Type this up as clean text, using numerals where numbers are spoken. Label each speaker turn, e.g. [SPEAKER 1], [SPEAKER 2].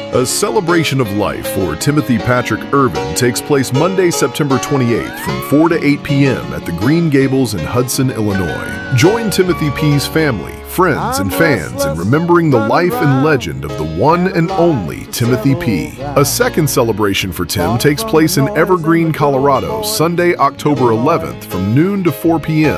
[SPEAKER 1] A celebration of life for Timothy Patrick Irvin takes place Monday, September 28th from 4 to 8 p.m. at the Green Gables in Hudson, Illinois. Join Timothy P's family, friends, and fans in remembering the life and legend of the one and only Timothy P. A second celebration for Tim takes place in Evergreen, Colorado, Sunday, October 11th from noon to 4 p.m.